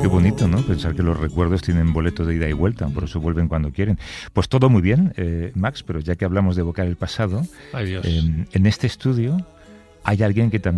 Qué bonito, ¿no? Pensar que los recuerdos tienen boleto de ida y vuelta, por eso vuelven cuando quieren. Pues todo muy bien, Max, pero ya que hablamos de evocar el pasado, Ay, Dios. en este estudio hay alguien que también